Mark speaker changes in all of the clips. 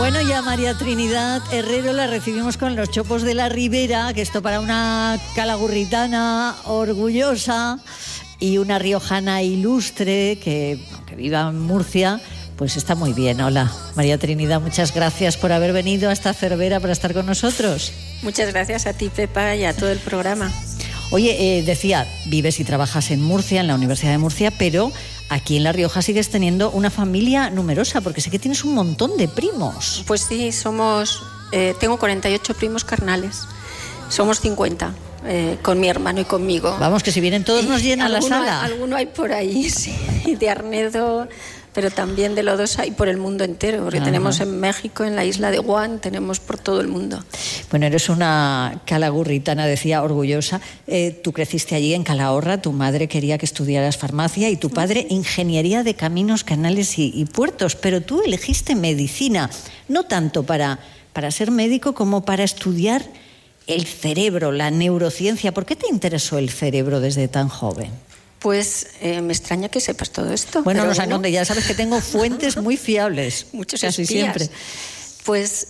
Speaker 1: Bueno, ya María Trinidad Herrero la recibimos con los chopos de la Ribera, que esto para una calagurritana orgullosa y una riojana ilustre que viva en Murcia, pues está muy bien. Hola, María Trinidad, muchas gracias por haber venido a esta Cervera para estar con nosotros.
Speaker 2: Muchas gracias a ti, Pepa, y a todo el programa.
Speaker 1: Oye, decía, vives y trabajas en Murcia, en la Universidad de Murcia, pero aquí en La Rioja sigues teniendo una familia numerosa, porque sé que tienes un montón de primos.
Speaker 2: Pues sí, tengo 48 primos carnales, somos 50. Con mi hermano y conmigo.
Speaker 1: Vamos, que si vienen todos nos llenan la sala.
Speaker 2: Alguno hay por ahí, sí, de Arnedo, pero también de Lodosa y por el mundo entero, porque tenemos en México, en la isla de Guam, tenemos por todo el mundo.
Speaker 1: Bueno, eres una calagurritana, decía, orgullosa. Tú creciste allí en Calahorra, tu madre quería que estudiaras farmacia y tu padre ingeniería de caminos, canales y puertos, pero tú elegiste medicina, no tanto para ser médico como para estudiar el cerebro, la neurociencia. ¿Por qué te interesó el cerebro desde tan joven?
Speaker 2: Pues me extraña que sepas todo esto.
Speaker 1: Bueno, ya sabes que tengo fuentes muy fiables.
Speaker 2: Muchos
Speaker 1: casi
Speaker 2: espías.
Speaker 1: Siempre.
Speaker 2: Pues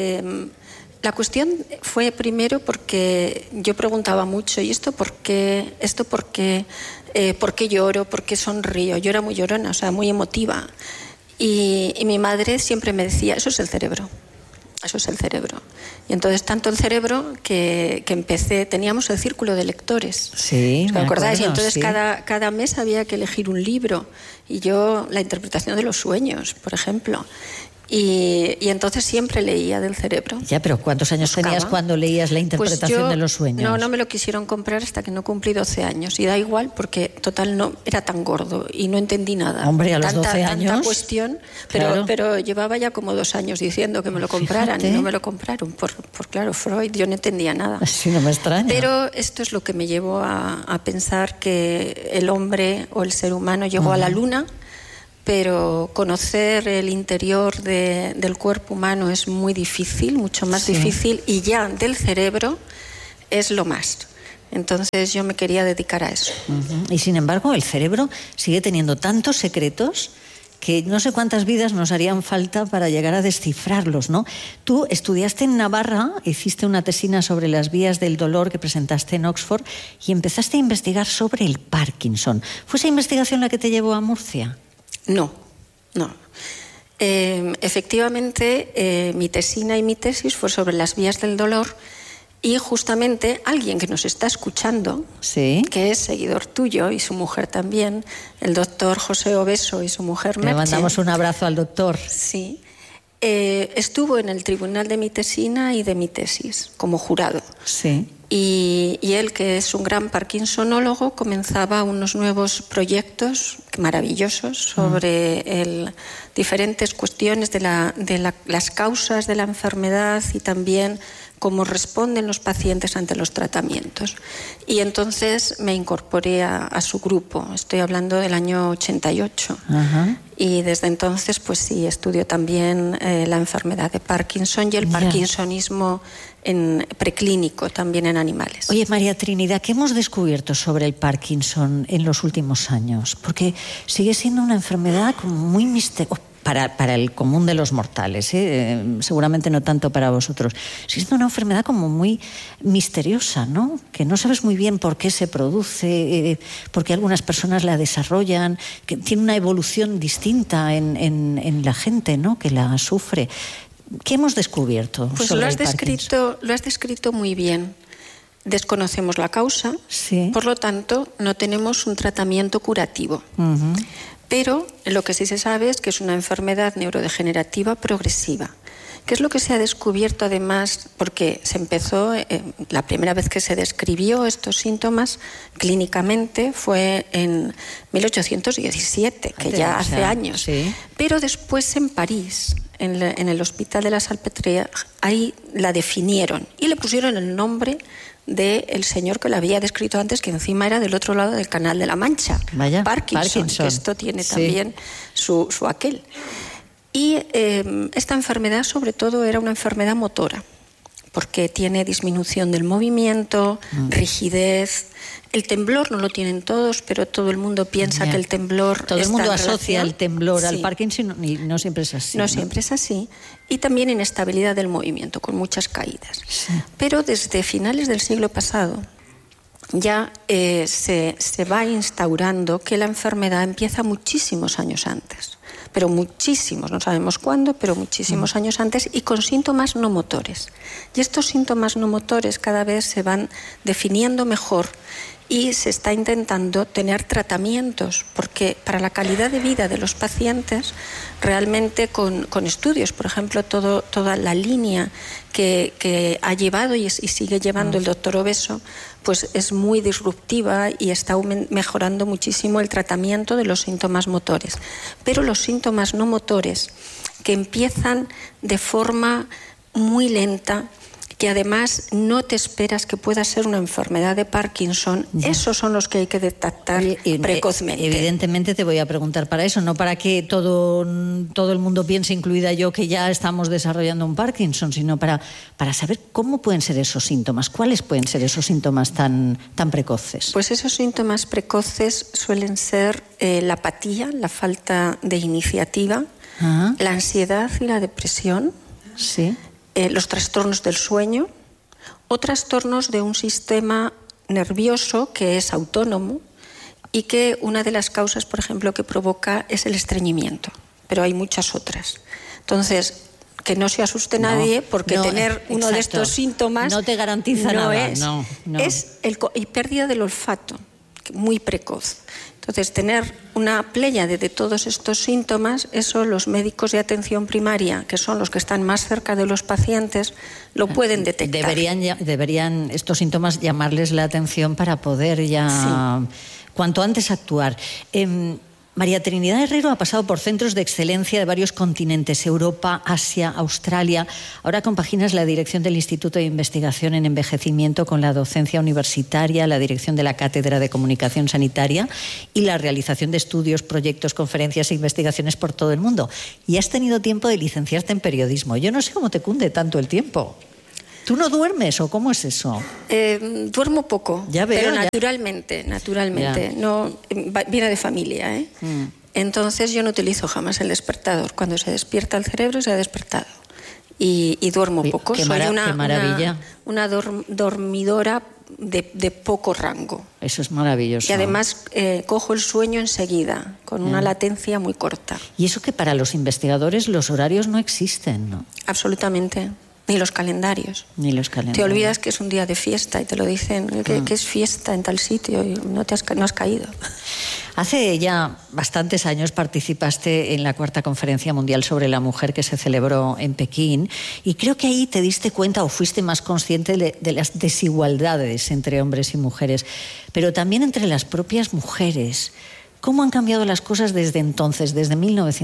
Speaker 2: la cuestión fue primero porque yo preguntaba mucho, ¿y esto por qué? ¿Esto por qué? ¿Por qué lloro? ¿Por qué sonrío? Yo era muy llorona, o sea, muy emotiva. Y mi madre siempre me decía, eso es el cerebro. Eso es el cerebro. Y entonces tanto el cerebro que empecé, teníamos el círculo de lectores.
Speaker 1: Sí,
Speaker 2: ¿os acordáis?
Speaker 1: Y
Speaker 2: entonces
Speaker 1: sí.
Speaker 2: cada mes había que elegir un libro. Y yo, la interpretación de los sueños, por ejemplo. Y entonces siempre leía del cerebro.
Speaker 1: Ya, pero ¿cuántos años tenías cuando leías la interpretación de los sueños?
Speaker 2: No me lo quisieron comprar hasta que no cumplí 12 años. Y da igual porque, total, no era tan gordo y no entendí nada.
Speaker 1: Hombre, a los 12 años...
Speaker 2: Tanta cuestión,
Speaker 1: claro.
Speaker 2: pero llevaba ya como 2 años diciendo que me lo compraran.
Speaker 1: Fíjate.
Speaker 2: Y no me lo compraron. Por claro, Freud, yo no entendía nada.
Speaker 1: Sí, no me extraña.
Speaker 2: Pero esto es lo que me llevó a pensar que el hombre o el ser humano llegó a la luna, pero conocer el interior del cuerpo humano es muy difícil, mucho más difícil, y ya del cerebro es lo más. Entonces yo me quería dedicar a eso.
Speaker 1: Y sin embargo, el cerebro sigue teniendo tantos secretos que no sé cuántas vidas nos harían falta para llegar a descifrarlos, ¿no? Tú estudiaste en Navarra, hiciste una tesina sobre las vías del dolor que presentaste en Oxford y empezaste a investigar sobre el Parkinson. ¿Fue esa investigación la que te llevó a Murcia?
Speaker 2: No. Efectivamente, mi tesina y mi tesis fue sobre las vías del dolor y justamente alguien que nos está escuchando,
Speaker 1: ¿sí?,
Speaker 2: que es seguidor tuyo y su mujer también, el doctor José Obeso y su mujer Merche.
Speaker 1: Le mandamos un abrazo al doctor.
Speaker 2: Sí. Estuvo en el tribunal de mi tesina y de mi tesis como jurado.
Speaker 1: Sí.
Speaker 2: Y él, que es un gran parkinsonólogo, comenzaba unos nuevos proyectos maravillosos sobre diferentes cuestiones de las causas de la enfermedad y también cómo responden los pacientes ante los tratamientos. Y entonces me incorporé a su grupo. Estoy hablando del año 88. Y desde entonces, pues sí, estudio también la enfermedad de Parkinson y el parkinsonismo preclínico también en animales.
Speaker 1: Oye, María Trinidad, ¿qué hemos descubierto sobre el Parkinson en los últimos años? Porque sigue siendo una enfermedad como muy misteriosa para el común de los mortales, seguramente no tanto para vosotros. Sigue siendo una enfermedad como muy misteriosa, ¿no? Que no sabes muy bien por qué se produce, por qué algunas personas la desarrollan, que tiene una evolución distinta en la gente, ¿no?, que la sufre. ¿Qué hemos descubierto
Speaker 2: pues
Speaker 1: sobre
Speaker 2: lo has
Speaker 1: el Parkinson?
Speaker 2: Lo has descrito muy bien. Desconocemos la causa,
Speaker 1: sí.
Speaker 2: Por lo tanto, no tenemos un tratamiento curativo. Pero lo que sí se sabe es que es una enfermedad neurodegenerativa progresiva. ¿Qué es lo que se ha descubierto además? Porque se empezó, la primera vez que se describió estos síntomas clínicamente fue en 1817, que ya hace años.
Speaker 1: Sí.
Speaker 2: Pero después en París, en el Hospital de la Salpêtrière, ahí la definieron y le pusieron el nombre del señor que lo había descrito antes, que encima era del otro lado del Canal de la Mancha.
Speaker 1: Vaya,
Speaker 2: Parkinson, que esto tiene también su aquel. Y esta enfermedad, sobre todo, era una enfermedad motora, porque tiene disminución del movimiento, rigidez. El temblor no lo tienen todos, pero todo el mundo piensa que el temblor...
Speaker 1: Todo el mundo asocia el temblor al Parkinson y no siempre es así.
Speaker 2: No siempre es así. Y también inestabilidad del movimiento, con muchas caídas. Sí. Pero desde finales del siglo pasado ya se va instaurando que la enfermedad empieza muchísimos años antes. Pero muchísimos, no sabemos cuándo, pero muchísimos años antes, y con síntomas no motores. Y estos síntomas no motores cada vez se van definiendo mejor y se está intentando tener tratamientos, porque para la calidad de vida de los pacientes, realmente con estudios, por ejemplo, toda la línea que ha llevado y sigue llevando el doctor Obeso, pues es muy disruptiva y está mejorando muchísimo el tratamiento de los síntomas motores. Pero los síntomas no motores, que empiezan de forma muy lenta, que además no te esperas que pueda ser una enfermedad de Parkinson, esos son los que hay que detectar precozmente.
Speaker 1: Evidentemente te voy a preguntar para eso, no para que todo el mundo piense, incluida yo, que ya estamos desarrollando un Parkinson, sino para saber cómo pueden ser esos síntomas, cuáles pueden ser esos síntomas tan precoces.
Speaker 2: Pues esos síntomas precoces suelen ser la apatía, la falta de iniciativa, la ansiedad y la depresión.
Speaker 1: Sí.
Speaker 2: Los trastornos del sueño o trastornos de un sistema nervioso que es autónomo y que una de las causas, por ejemplo, que provoca es el estreñimiento, pero hay muchas otras. Entonces, que no se asuste nadie porque tener uno de estos síntomas
Speaker 1: no te garantiza nada.
Speaker 2: Es y pérdida del olfato, muy precoz. Entonces, tener una pléyade de todos estos síntomas, eso los médicos de atención primaria, que son los que están más cerca de los pacientes, lo pueden detectar.
Speaker 1: Deberían estos síntomas llamarles la atención para poder ya cuanto antes actuar. María Trinidad Herrero ha pasado por centros de excelencia de varios continentes, Europa, Asia, Australia. Ahora compaginas la dirección del Instituto de Investigación en Envejecimiento con la docencia universitaria, la dirección de la Cátedra de Comunicación Sanitaria y la realización de estudios, proyectos, conferencias e investigaciones por todo el mundo. Y has tenido tiempo de licenciarte en periodismo. Yo no sé cómo te cunde tanto el tiempo. ¿Tú no duermes o cómo es eso?
Speaker 2: Duermo poco,
Speaker 1: ya veo,
Speaker 2: pero naturalmente. Ya. No, viene de familia, ¿eh? Entonces yo no utilizo jamás el despertador. Cuando se despierta el cerebro se ha despertado. Y duermo poco.
Speaker 1: Qué maravilla.
Speaker 2: Una dormidora de poco rango.
Speaker 1: Eso es maravilloso.
Speaker 2: Y además cojo el sueño enseguida, con una latencia muy corta.
Speaker 1: Y eso que para los investigadores los horarios no existen, ¿no?
Speaker 2: Absolutamente. Ni los calendarios. Te olvidas que es un día de fiesta y te lo dicen, que es fiesta en tal sitio y no has caído.
Speaker 1: Hace ya bastantes años participaste en la 4ª Conferencia Mundial sobre la Mujer que se celebró en Pekín y creo que ahí te diste cuenta o fuiste más consciente de las desigualdades entre hombres y mujeres, pero también entre las propias mujeres. ¿Cómo han cambiado las cosas desde entonces, desde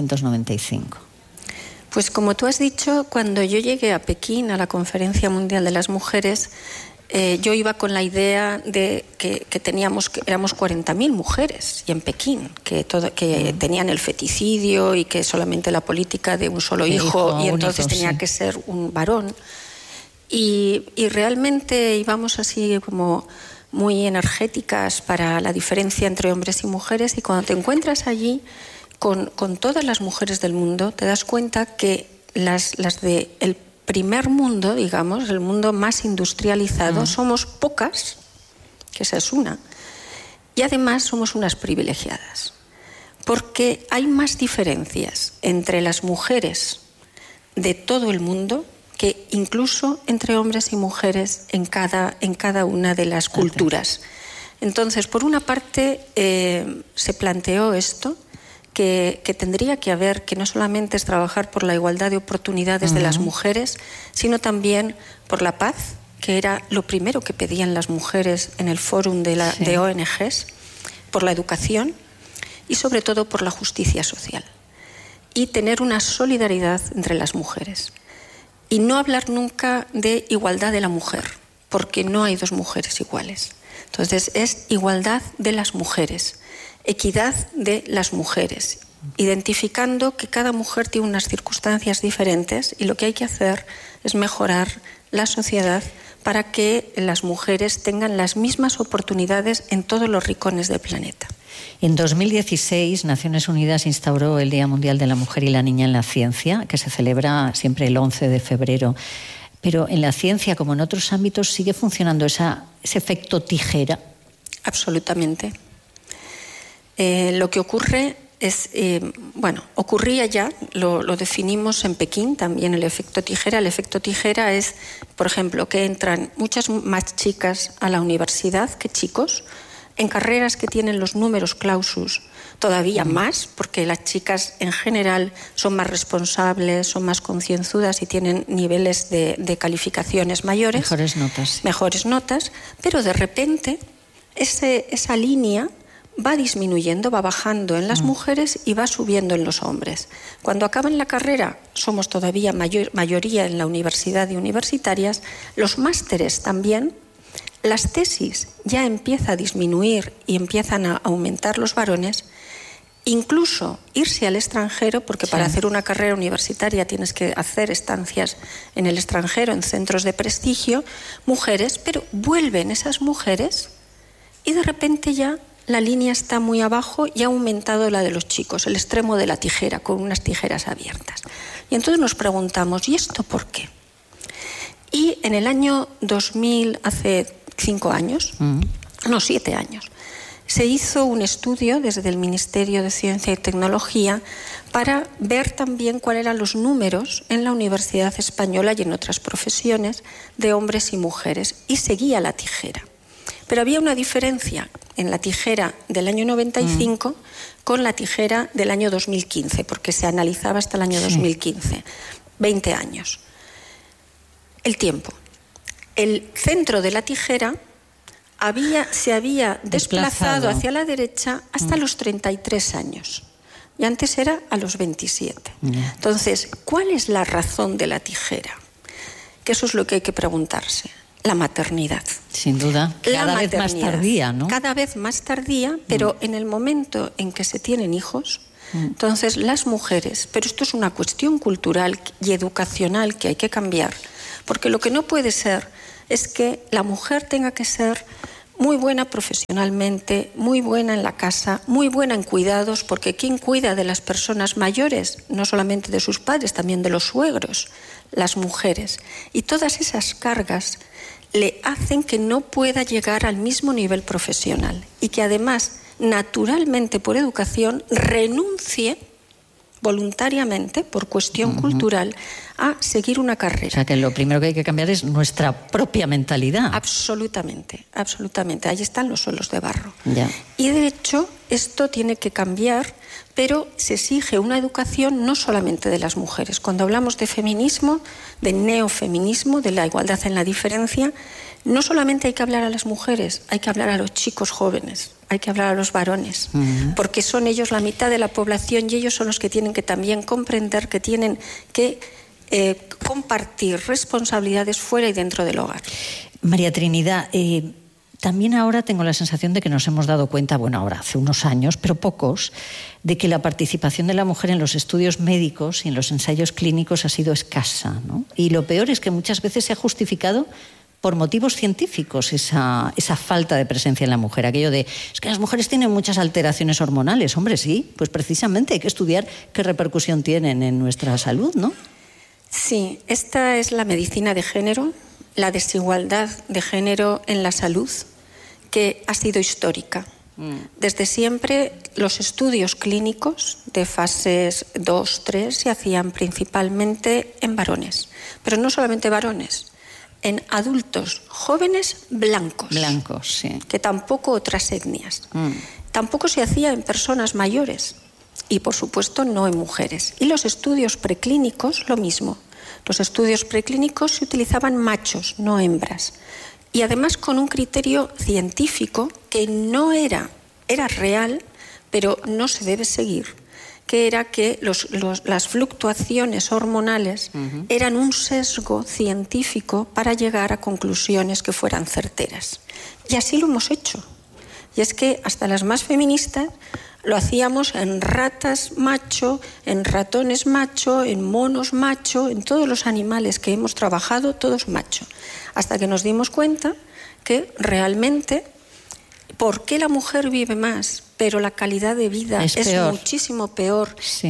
Speaker 1: 1995?
Speaker 2: Pues como tú has dicho, cuando yo llegué a Pekín, a la Conferencia Mundial de las Mujeres, yo iba con la idea de que éramos 40.000 mujeres y en Pekín, que tenían el feticidio y que solamente la política de un solo hijo y entonces tenía que ser un varón. Y realmente íbamos así como muy energéticas para la diferencia entre hombres y mujeres, y cuando te encuentras allí con todas las mujeres del mundo, te das cuenta que las del primer mundo, digamos, el mundo más industrializado, somos pocas, que esa es una, y además somos unas privilegiadas, porque hay más diferencias entre las mujeres de todo el mundo que incluso entre hombres y mujeres en cada una de las culturas. Entonces, por una parte, se planteó esto, que tendría que haber, que no solamente es trabajar por la igualdad de oportunidades de las mujeres, sino también por la paz, que era lo primero que pedían las mujeres en el fórum de ONGs, por la educación y sobre todo por la justicia social. Y tener una solidaridad entre las mujeres. Y no hablar nunca de igualdad de la mujer, porque no hay dos mujeres iguales. Entonces es igualdad de las mujeres, equidad de las mujeres identificando que cada mujer tiene unas circunstancias diferentes y lo que hay que hacer es mejorar la sociedad para que las mujeres tengan las mismas oportunidades en todos los rincones del planeta.
Speaker 1: En 2016, Naciones Unidas instauró el Día Mundial de la Mujer y la Niña en la Ciencia, que se celebra siempre el 11 de febrero. Pero en la ciencia, como en otros ámbitos, ¿sigue funcionando ese efecto tijera?
Speaker 2: Absolutamente. Lo que ocurre es, ocurría ya, lo definimos en Pekín también, el efecto tijera. El efecto tijera es, por ejemplo, que entran muchas más chicas a la universidad que chicos, en carreras que tienen los números clausus todavía más, porque las chicas en general son más responsables, son más concienzudas y tienen niveles de calificaciones mayores.
Speaker 1: Mejores notas. Sí.
Speaker 2: Mejores notas, pero de repente esa línea va disminuyendo, va bajando en las mujeres y va subiendo en los hombres. Cuando acaban la carrera, somos todavía mayoría en la universidad y universitarias, los másteres también. Las tesis ya empieza a disminuir y empiezan a aumentar los varones, incluso irse al extranjero, porque para hacer una carrera universitaria tienes que hacer estancias en el extranjero, en centros de prestigio, mujeres, pero vuelven esas mujeres y de repente ya la línea está muy abajo y ha aumentado la de los chicos, el extremo de la tijera, con unas tijeras abiertas. Y entonces nos preguntamos, ¿y esto por qué? Y en el año 2000, hace 7 años, se hizo un estudio desde el Ministerio de Ciencia y Tecnología para ver también cuáles eran los números en la Universidad Española y en otras profesiones de hombres y mujeres, y seguía la tijera. Pero había una diferencia en la tijera del año 95 con la tijera del año 2015, porque se analizaba hasta el año 2015, 20 años. El tiempo. El centro de la tijera se había desplazado hacia la derecha hasta los 33 años. Y antes era a los 27. Entonces, ¿cuál es la razón de la tijera? Que eso es lo que hay que preguntarse. La maternidad.
Speaker 1: Sin duda. Cada vez más tardía, ¿no?
Speaker 2: Cada vez más tardía, pero en el momento en que se tienen hijos, entonces las mujeres, pero esto es una cuestión cultural y educacional que hay que cambiar, porque lo que no puede ser es que la mujer tenga que ser muy buena profesionalmente, muy buena en la casa, muy buena en cuidados, porque ¿quién cuida de las personas mayores? No solamente de sus padres, también de los suegros, las mujeres. Y todas esas cargas le hacen que no pueda llegar al mismo nivel profesional y que además, naturalmente, por educación, renuncie voluntariamente, por cuestión cultural, a seguir una carrera.
Speaker 1: O sea, que lo primero que hay que cambiar es nuestra propia mentalidad.
Speaker 2: Absolutamente, absolutamente. Ahí están los suelos de barro.
Speaker 1: Ya.
Speaker 2: Y de hecho, esto tiene que cambiar, pero se exige una educación no solamente de las mujeres. Cuando hablamos de feminismo, de neofeminismo, de la igualdad en la diferencia, no solamente hay que hablar a las mujeres, hay que hablar a los chicos jóvenes, hay que hablar a los varones, porque son ellos la mitad de la población y ellos son los que tienen que también comprender que tienen que compartir responsabilidades fuera y dentro del hogar.
Speaker 1: María Trinidad, también ahora tengo la sensación de que nos hemos dado cuenta, bueno, ahora hace unos años, pero pocos, de que la participación de la mujer en los estudios médicos y en los ensayos clínicos ha sido escasa, ¿no? Y lo peor es que muchas veces se ha justificado por motivos científicos esa falta de presencia en la mujer. Aquello de, es que las mujeres tienen muchas alteraciones hormonales. Hombre, sí, pues precisamente hay que estudiar qué repercusión tienen en nuestra salud, ¿no?
Speaker 2: Sí, esta es la medicina de género, la desigualdad de género en la salud, que ha sido histórica. Desde siempre los estudios clínicos de fases 2, 3 se hacían principalmente en varones, pero no solamente varones, en adultos jóvenes blancos.
Speaker 1: Blancos, sí.
Speaker 2: Que tampoco otras etnias. Tampoco se hacía en personas mayores y, por supuesto, no en mujeres. Y los estudios preclínicos, lo mismo. Los estudios preclínicos se utilizaban machos, no hembras. Y además con un criterio científico que no era real, pero no se debe seguir, que era que las fluctuaciones hormonales eran un sesgo científico para llegar a conclusiones que fueran certeras. Y así lo hemos hecho. Y es que hasta las más feministas Lo hacíamos en ratas macho, en ratones macho, en monos macho, en todos los animales que hemos trabajado, todos macho. Hasta que nos dimos cuenta que realmente, ¿por qué la mujer vive más, pero la calidad de vida es muchísimo peor?
Speaker 1: Sí.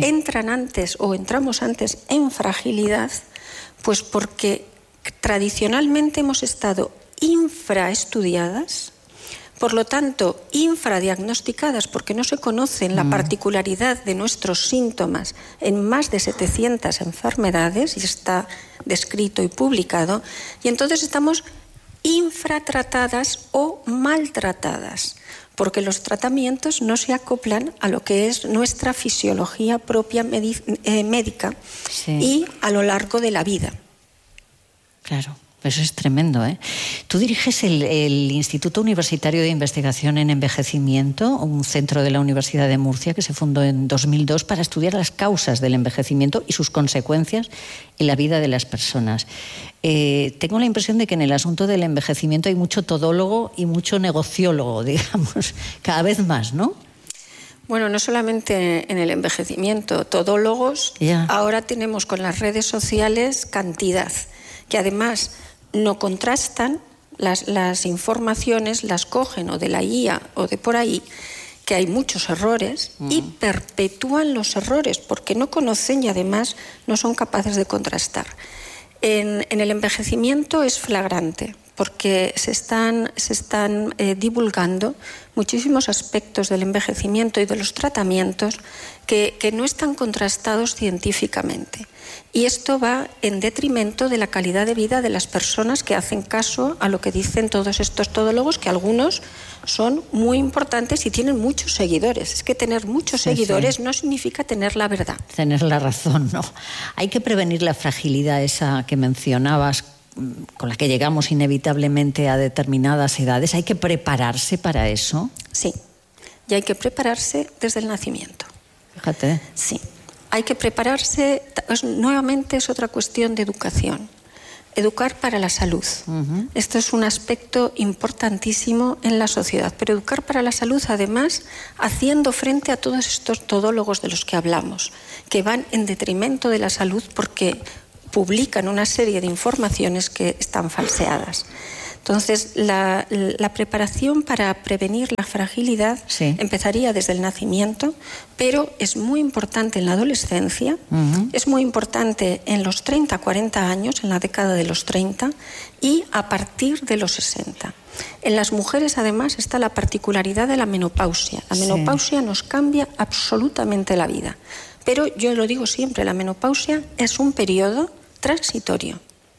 Speaker 2: Entramos antes en fragilidad, pues porque tradicionalmente hemos estado infraestudiadas, por lo tanto, infradiagnosticadas, porque no se conocen la particularidad de nuestros síntomas en más de 700 enfermedades, y está descrito y publicado, y entonces estamos infratratadas o maltratadas, porque los tratamientos no se acoplan a lo que es nuestra fisiología propia médica y a lo largo de la vida.
Speaker 1: Claro. Eso es tremendo, ¿eh? Tú diriges el Instituto Universitario de Investigación en Envejecimiento, un centro de la Universidad de Murcia que se fundó en 2002 para estudiar las causas del envejecimiento y sus consecuencias en la vida de las personas. Tengo la impresión de que en el asunto del envejecimiento hay mucho todólogo y mucho negociólogo, digamos, cada vez más, ¿no?
Speaker 2: Bueno, no solamente en el envejecimiento, todólogos, ahora tenemos con las redes sociales cantidad, que además no contrastan las informaciones, las cogen o de la IA o de por ahí, que hay muchos errores, y perpetúan los errores porque no conocen y además no son capaces de contrastar. En el envejecimiento es flagrante porque se están divulgando muchísimos aspectos del envejecimiento y de los tratamientos que no están contrastados científicamente. Y esto va en detrimento de la calidad de vida de las personas que hacen caso a lo que dicen todos estos todólogos, que algunos son muy importantes y tienen muchos seguidores. Es que tener muchos seguidores no significa tener la verdad.
Speaker 1: Tener la razón, no. Hay que prevenir la fragilidad esa que mencionabas, con la que llegamos inevitablemente a determinadas edades. ¿Hay que prepararse para eso?
Speaker 2: Sí, y hay que prepararse desde el nacimiento.
Speaker 1: Fíjate.
Speaker 2: Sí, hay que prepararse, nuevamente es otra cuestión de educación. Educar para la salud. Esto es un aspecto importantísimo en la sociedad, pero educar para la salud además haciendo frente a todos estos todólogos de los que hablamos, que van en detrimento de la salud porque publican una serie de informaciones que están falseadas. Entonces, la preparación para prevenir la fragilidad empezaría desde el nacimiento, pero es muy importante en la adolescencia, es muy importante en los 30, 40 años, en la década de los 30 y a partir de los 60. En las mujeres, además, está la particularidad de la menopausia. La menopausia nos cambia absolutamente la vida. Pero yo lo digo siempre, la menopausia es un periodo transitorio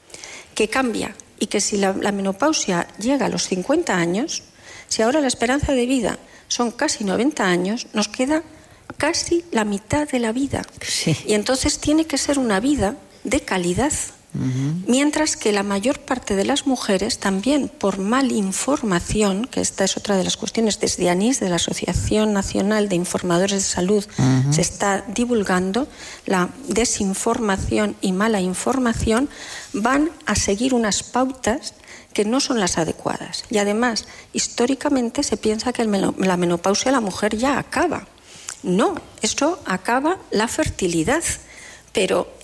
Speaker 2: que cambia. Y que si la menopausia llega a los 50 años, si ahora la esperanza de vida son casi 90 años, nos queda casi la mitad de la vida.
Speaker 1: Sí.
Speaker 2: Y entonces tiene que ser una vida de calidad. Mientras que la mayor parte de las mujeres, también por malinformación, que esta es otra de las cuestiones, desde ANIS, de la Asociación Nacional de Informadores de Salud, se está divulgando, la desinformación y mala información van a seguir unas pautas que no son las adecuadas. Y además, históricamente se piensa que la menopausia la mujer ya acaba. No, esto acaba la fertilidad, pero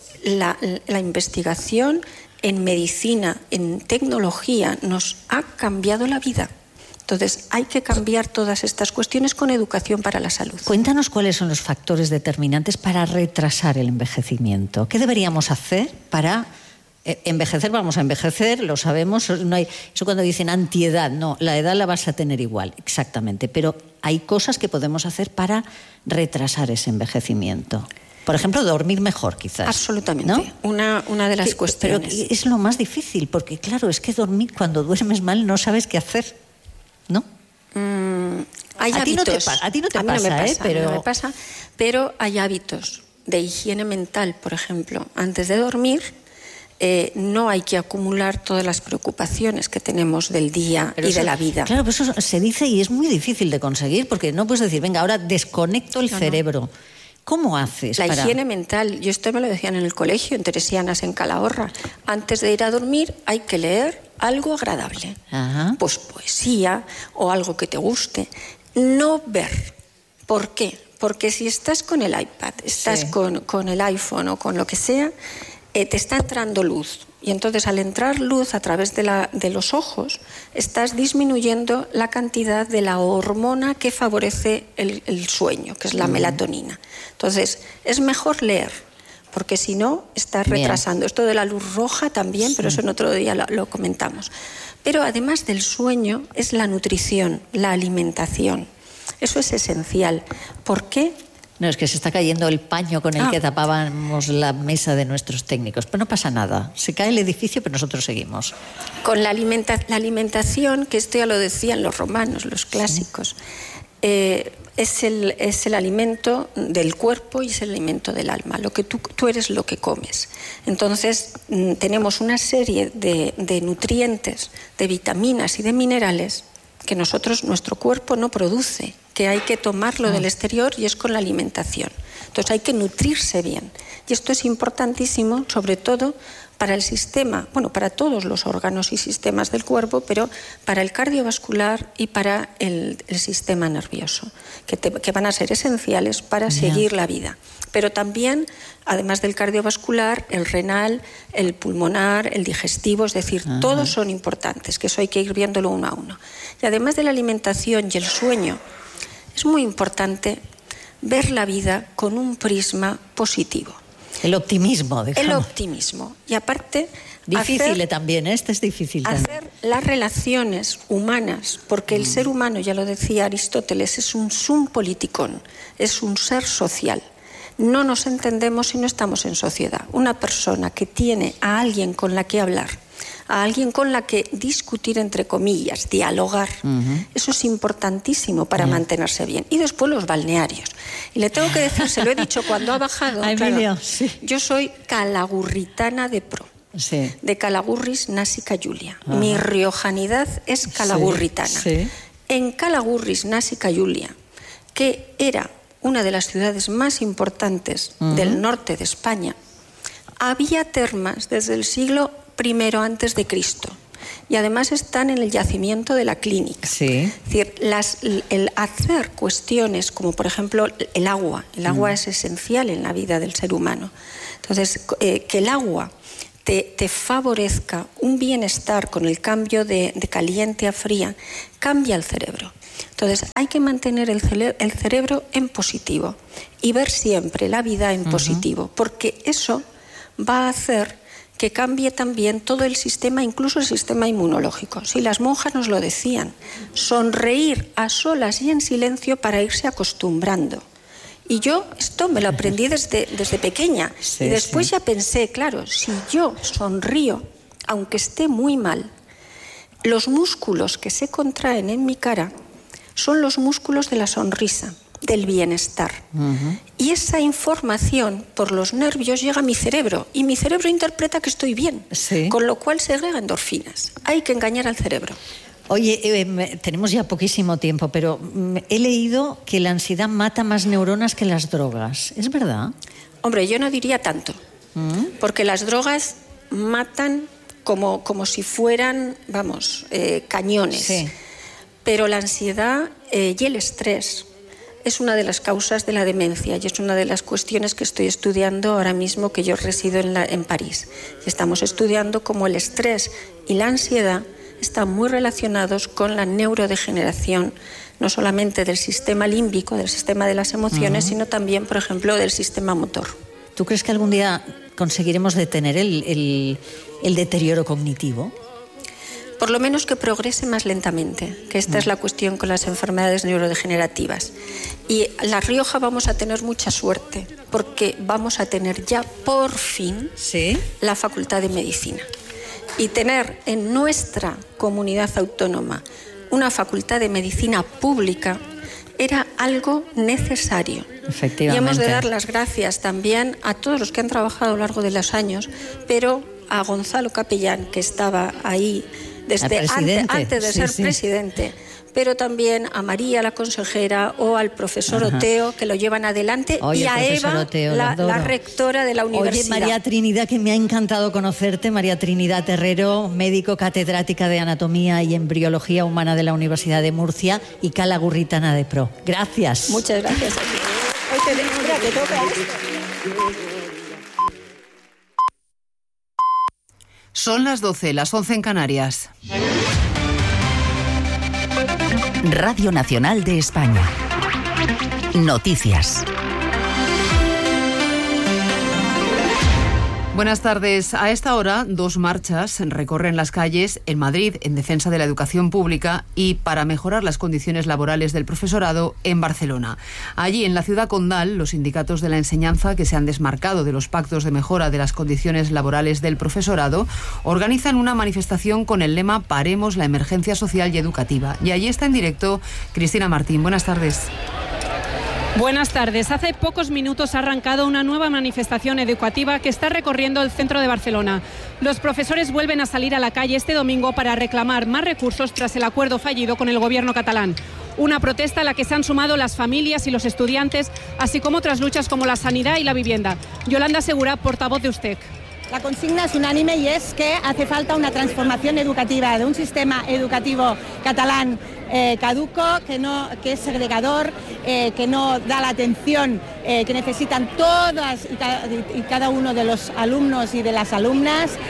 Speaker 2: la investigación en medicina, en tecnología, nos ha cambiado la vida. Entonces, hay que cambiar todas estas cuestiones con educación para la salud.
Speaker 1: Cuéntanos cuáles son los factores determinantes para retrasar el envejecimiento. ¿Qué deberíamos hacer para envejecer? Vamos a envejecer, lo sabemos. No hay, eso cuando dicen antiedad, no, la edad la vas a tener igual, exactamente. Pero hay cosas que podemos hacer para retrasar ese envejecimiento. Por ejemplo, dormir mejor, quizás.
Speaker 2: Absolutamente.
Speaker 1: ¿No?
Speaker 2: Una de las cuestiones.
Speaker 1: Pero es lo más difícil, porque claro, es que dormir, cuando duermes mal, no sabes qué hacer, ¿no?
Speaker 2: Hay hábitos.
Speaker 1: A ti no te pasa, ¿eh?
Speaker 2: Pero... no me pasa, pero hay hábitos de higiene mental, por ejemplo. Antes de dormir, no hay que acumular todas las preocupaciones que tenemos del día y de la vida.
Speaker 1: Claro, pero eso se dice y es muy difícil de conseguir, porque no puedes decir, venga, ahora desconecto el cerebro. ¿Cómo haces?
Speaker 2: La higiene mental, yo esto me lo decían en el colegio, en Teresianas, en Calahorra. Antes de ir a dormir hay que leer algo agradable. Pues poesía o algo que te guste. No ver ¿Por qué? Porque si estás con el iPad, estás con el iPhone o con lo que sea, te está entrando luz. Y entonces al entrar luz a través de los ojos, estás disminuyendo la cantidad de la hormona que favorece el sueño, que es la melatonina. Entonces, es mejor leer, porque si no, estás retrasando. Esto de la luz roja también, pero eso en otro día lo comentamos. Pero además del sueño, es la nutrición, la alimentación. Eso es esencial. ¿Por qué?
Speaker 1: No, es que se está cayendo el paño con el que tapábamos la mesa de nuestros técnicos. Pero no pasa nada. Se cae el edificio, pero nosotros seguimos.
Speaker 2: Con la alimentación, que esto ya lo decían los romanos, los clásicos, es el alimento del cuerpo y es el alimento del alma. Lo que tú eres lo que comes. Entonces, tenemos una serie de nutrientes, de vitaminas y de minerales que nuestro cuerpo no produce, que hay que tomarlo del exterior y es con la alimentación. Entonces hay que nutrirse bien. Y esto es importantísimo, sobre todo para el sistema, para todos los órganos y sistemas del cuerpo, pero para el cardiovascular y para el sistema nervioso, que van a ser esenciales para seguir la vida. Pero también, además del cardiovascular, el renal, el pulmonar, el digestivo, es decir, todos son importantes, que eso hay que ir viéndolo uno a uno. Y además de la alimentación y el sueño, es muy importante ver la vida con un prisma positivo.
Speaker 1: El optimismo, digamos.
Speaker 2: El optimismo. Y aparte...
Speaker 1: Difícil también, este es difícil también.
Speaker 2: Hacer las relaciones humanas, porque el ser humano, ya lo decía Aristóteles, es un sum politikon, es un ser social. No nos entendemos si no estamos en sociedad. Una persona que tiene a alguien con la que hablar, a alguien con la que discutir, entre comillas, dialogar, eso es importantísimo para mantenerse bien. Y después los balnearios. Y le tengo que decir, se lo he dicho cuando ha bajado,
Speaker 1: Emilio,
Speaker 2: yo soy calagurritana de pro.
Speaker 1: Sí.
Speaker 2: De Calagurris Násica Julia. Mi riojanidad es calagurritana. En Calagurris Násica Julia, que era una de las ciudades más importantes del norte de España, había termas desde el siglo I antes de Cristo. Y además están en el yacimiento de la clínica. Es decir, el hacer cuestiones como, por ejemplo, el agua. El agua es esencial en la vida del ser humano. Entonces, que el agua te favorezca un bienestar con el cambio de caliente a fría, cambia el cerebro. Entonces hay que mantener el cerebro en positivo y ver siempre la vida en positivo, porque eso va a hacer que cambie también todo el sistema, incluso el sistema inmunológico. Si las monjas nos lo decían, sonreír a solas y en silencio para irse acostumbrando. Y yo esto me lo aprendí desde pequeña. Y después ya pensé, claro, si yo sonrío, aunque esté muy mal, los músculos que se contraen en mi cara son los músculos de la sonrisa, del bienestar. Y esa información por los nervios llega a mi cerebro y mi cerebro interpreta que estoy bien, con lo cual segrega endorfinas. Hay que engañar al cerebro.
Speaker 1: Oye, tenemos ya poquísimo tiempo, pero he leído que la ansiedad mata más neuronas que las drogas. ¿Es verdad?
Speaker 2: Hombre, yo no diría tanto, porque las drogas matan como si fueran, cañones. Pero la ansiedad y el estrés es una de las causas de la demencia y es una de las cuestiones que estoy estudiando ahora mismo, que yo resido en París. Y estamos estudiando cómo el estrés y la ansiedad están muy relacionados con la neurodegeneración, no solamente del sistema límbico, del sistema de las emociones, sino también, por ejemplo, del sistema motor.
Speaker 1: ¿Tú crees que algún día conseguiremos detener el deterioro cognitivo?
Speaker 2: Por lo menos que progrese más lentamente, que esta es la cuestión con las enfermedades neurodegenerativas. Y en La Rioja vamos a tener mucha suerte, porque vamos a tener ya por fin la Facultad de Medicina. Y tener en nuestra comunidad autónoma una Facultad de Medicina pública era algo necesario.
Speaker 1: Efectivamente.
Speaker 2: Y hemos de dar las gracias también a todos los que han trabajado a lo largo de los años, pero a Gonzalo Capellán, que estaba ahí desde antes de ser presidente, pero también a María, la consejera, o al profesor Oteo, que lo llevan adelante,
Speaker 1: Oye,
Speaker 2: y a Eva,
Speaker 1: Oteo,
Speaker 2: la rectora de la universidad.
Speaker 1: Oye, María Trinidad, que me ha encantado conocerte, María Trinidad Terrero, médico catedrática de Anatomía y Embriología Humana de la Universidad de Murcia, y Cala Gurritana de Pro. Gracias.
Speaker 2: Muchas gracias a ti. Hoy te toca.
Speaker 3: Son las 12, las 11 en Canarias.
Speaker 4: Radio Nacional de España. Noticias.
Speaker 3: Buenas tardes. A esta hora, 2 marchas recorren las calles en Madrid en defensa de la educación pública y para mejorar las condiciones laborales del profesorado en Barcelona. Allí, en la ciudad condal, los sindicatos de la enseñanza, que se han desmarcado de los pactos de mejora de las condiciones laborales del profesorado, organizan una manifestación con el lema "Paremos la emergencia social y educativa". Y allí está en directo Cristina Martín. Buenas tardes.
Speaker 5: Buenas tardes. Hace pocos minutos ha arrancado una nueva manifestación educativa que está recorriendo el centro de Barcelona. Los profesores vuelven a salir a la calle este domingo para reclamar más recursos tras el acuerdo fallido con el gobierno catalán. Una protesta a la que se han sumado las familias y los estudiantes, así como otras luchas como la sanidad y la vivienda. Yolanda Segura, portavoz de USTEC.
Speaker 6: La consigna es unánime y es que hace falta una transformación educativa de un sistema educativo catalán caduco, que es segregador, que no da la atención que necesitan todas y cada uno de los alumnos y de las alumnas,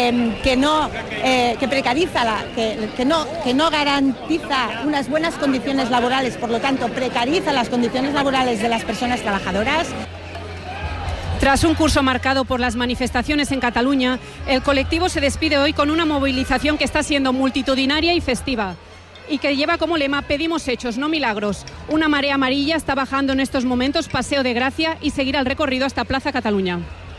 Speaker 6: que precariza, que no garantiza unas buenas condiciones laborales, por lo tanto precariza las condiciones laborales de las personas trabajadoras.
Speaker 5: Tras un curso marcado por las manifestaciones en Cataluña, el colectivo se despide hoy con una movilización que está siendo multitudinaria y festiva y que lleva como lema "Pedimos hechos, no milagros". Una marea amarilla está bajando en estos momentos Paseo de Gracia y seguirá el recorrido hasta Plaza Cataluña.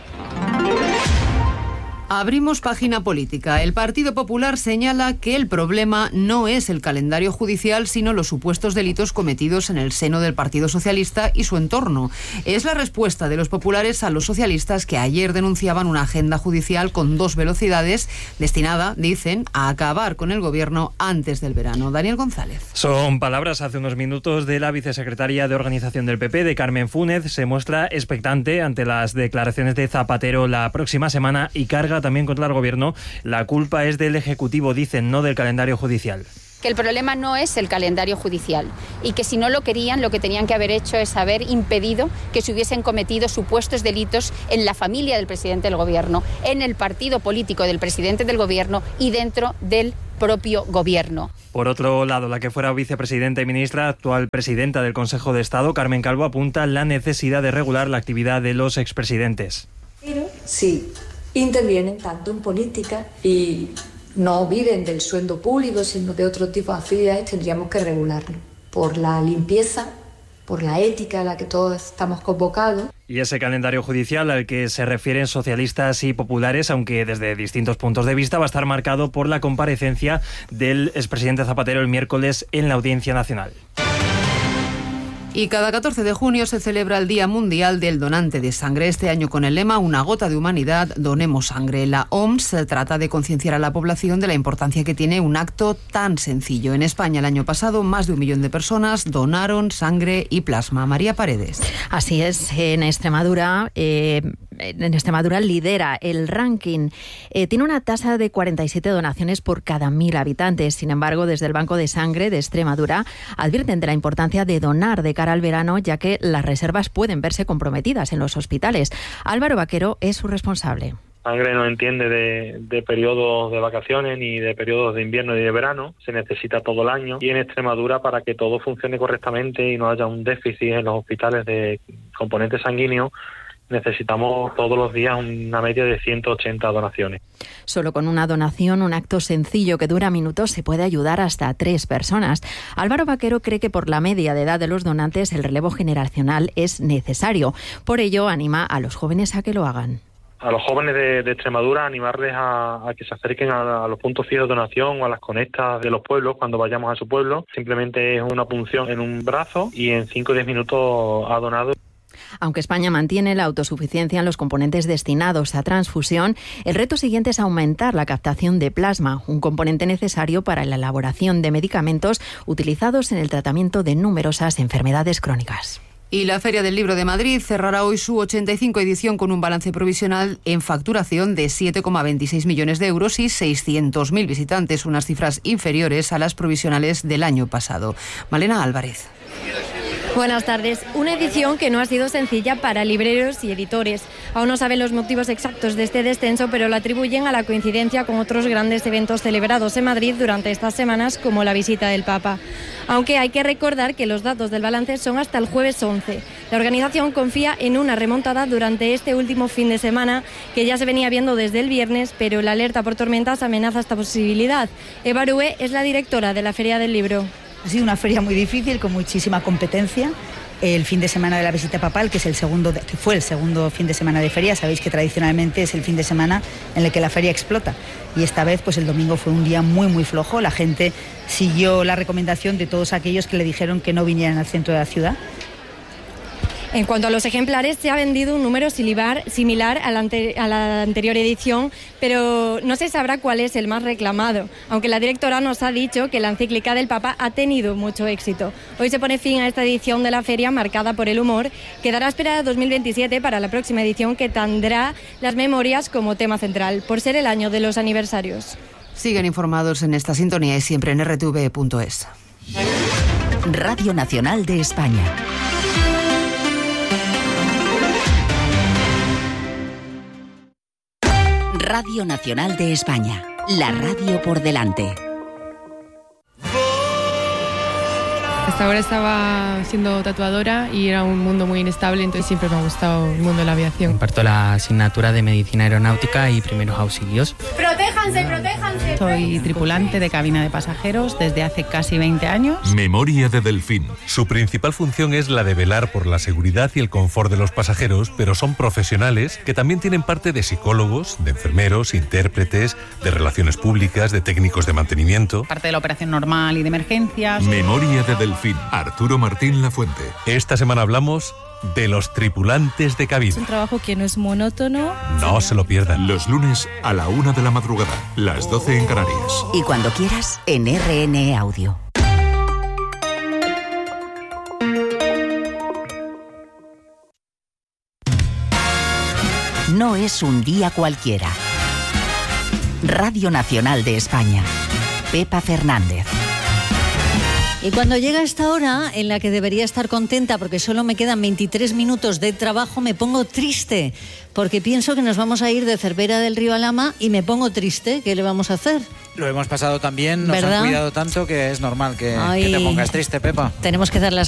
Speaker 3: Abrimos página política. El Partido Popular señala que el problema no es el calendario judicial, sino los supuestos delitos cometidos en el seno del Partido Socialista y su entorno. Es la respuesta de los populares a los socialistas, que ayer denunciaban una agenda judicial con 2 velocidades destinada, dicen, a acabar con el gobierno antes del verano. Daniel González.
Speaker 7: Son palabras hace unos minutos de la vicesecretaria de Organización del PP, de Carmen Fúnez. Se muestra expectante ante las declaraciones de Zapatero la próxima semana y carga también contra el gobierno. La culpa es del Ejecutivo, dicen, no del calendario judicial.
Speaker 8: Que el problema no es el calendario judicial y que si no lo querían, lo que tenían que haber hecho es haber impedido que se hubiesen cometido supuestos delitos en la familia del presidente del gobierno, en el partido político del presidente del gobierno y dentro del propio gobierno.
Speaker 7: Por otro lado, la que fuera vicepresidenta y ministra, actual presidenta del Consejo de Estado, Carmen Calvo, apunta la necesidad de regular la actividad de los expresidentes.
Speaker 9: Pero sí intervienen tanto en política y no viven del sueldo público, sino de otro tipo de actividades, tendríamos que regularlo por la limpieza, por la ética a la que todos estamos convocados.
Speaker 7: Y ese calendario judicial al que se refieren socialistas y populares, aunque desde distintos puntos de vista, va a estar marcado por la comparecencia del expresidente Zapatero el miércoles en la Audiencia Nacional.
Speaker 3: Y cada 14 de junio se celebra el Día Mundial del Donante de Sangre, este año con el lema "Una gota de humanidad, donemos sangre". La OMS trata de concienciar a la población de la importancia que tiene un acto tan sencillo. En España el año pasado más de 1 millón de personas donaron sangre y plasma. María Paredes.
Speaker 10: Así es, en Extremadura lidera el ranking. Tiene una tasa de 47 donaciones por cada 1.000 habitantes. Sin embargo, desde el Banco de Sangre de Extremadura advierten de la importancia de donar de cara al verano, ya que las reservas pueden verse comprometidas en los hospitales. Álvaro Vaquero es su responsable.
Speaker 11: Sangre no entiende de periodos de vacaciones ni de periodos de invierno y de verano. Se necesita todo el año, y en Extremadura, para que todo funcione correctamente y no haya un déficit en los hospitales de componentes sanguíneos, necesitamos todos los días una media de 180 donaciones.
Speaker 10: Solo con una donación, un acto sencillo que dura minutos, se puede ayudar hasta 3 personas. Álvaro Vaquero cree que por la media de edad de los donantes el relevo generacional es necesario. Por ello, anima a los jóvenes a que lo hagan.
Speaker 11: A los jóvenes de Extremadura, animarles a que se acerquen a los puntos fijos de donación o a las conectas de los pueblos cuando vayamos a su pueblo. Simplemente es una punción en un brazo y en 5 o 10 minutos ha donado.
Speaker 10: Aunque España mantiene la autosuficiencia en los componentes destinados a transfusión, el reto siguiente es aumentar la captación de plasma, un componente necesario para la elaboración de medicamentos utilizados en el tratamiento de numerosas enfermedades crónicas.
Speaker 3: Y la Feria del Libro de Madrid cerrará hoy su 85 edición con un balance provisional en facturación de 7,26 millones de euros y 600.000 visitantes, unas cifras inferiores a las provisionales del año pasado. Malena Álvarez.
Speaker 12: Buenas tardes. Una edición que no ha sido sencilla para libreros y editores. Aún no saben los motivos exactos de este descenso, pero lo atribuyen a la coincidencia con otros grandes eventos celebrados en Madrid durante estas semanas, como la visita del Papa. Aunque hay que recordar que los datos del balance son hasta el jueves 11. La organización confía en una remontada durante este último fin de semana, que ya se venía viendo desde el viernes, pero la alerta por tormentas amenaza esta posibilidad. Eva Rue es la directora de la Feria del Libro.
Speaker 13: Ha sido una feria muy difícil, con muchísima competencia. El fin de semana de la visita papal, que fue el segundo fin de semana de feria, sabéis que tradicionalmente es el fin de semana en el que la feria explota. Y esta vez, pues el domingo fue un día muy, muy flojo. La gente siguió la recomendación de todos aquellos que le dijeron que no vinieran al centro de la ciudad.
Speaker 12: En cuanto a los ejemplares, se ha vendido un número similar a la anterior edición, pero no se sabrá cuál es el más reclamado, aunque la directora nos ha dicho que la encíclica del Papa ha tenido mucho éxito. Hoy se pone fin a esta edición de la feria marcada por el humor. Quedará esperada 2027 para la próxima edición, que tendrá las memorias como tema central, por ser el año de los aniversarios.
Speaker 3: Siguen informados en esta sintonía y siempre en rtv.es.
Speaker 4: Radio Nacional de España. Radio Nacional de España, la radio por delante.
Speaker 14: Hasta ahora estaba siendo tatuadora y era un mundo muy inestable, entonces siempre me ha gustado el mundo de la aviación.
Speaker 15: Imparto la asignatura de Medicina Aeronáutica y Primeros Auxilios.
Speaker 16: ¡Protéjanse, protéjanse!
Speaker 17: Soy tripulante de cabina de pasajeros desde hace casi 20 años.
Speaker 18: Memoria de Delfín. Su principal función es la de velar por la seguridad y el confort de los pasajeros, pero son profesionales que también tienen parte de psicólogos, de enfermeros, intérpretes, de relaciones públicas, de técnicos de mantenimiento.
Speaker 17: Parte de la operación normal y de emergencias.
Speaker 18: Memoria de Delfín. Arturo Martín Lafuente. Esta semana hablamos de los tripulantes de cabina.
Speaker 19: Es un trabajo que no es monótono.
Speaker 18: No se lo pierdan.
Speaker 20: Los lunes a la 1 de la madrugada, las 12 en Canarias.
Speaker 4: Y cuando quieras, en RN Audio. No es un día cualquiera. Radio Nacional de España. Pepa Fernández.
Speaker 1: Y cuando llega esta hora en la que debería estar contenta porque solo me quedan 23 minutos de trabajo, me pongo triste porque pienso que nos vamos a ir de Cervera del Río Alhama y me pongo triste. ¿Qué le vamos a hacer?
Speaker 21: Lo hemos pasado tan bien, nos
Speaker 1: ¿verdad?
Speaker 21: han cuidado tanto que es normal que te pongas triste, Pepa.
Speaker 1: Tenemos que dar las